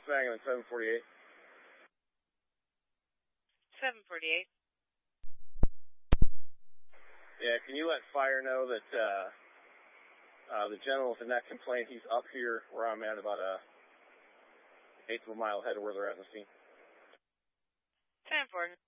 Mustang and 748. 748. Yeah, can you let fire know that the gentleman with the neck complaint, he's up here where I'm at, about a eighth of a mile ahead of where they're at in the scene. 10-4.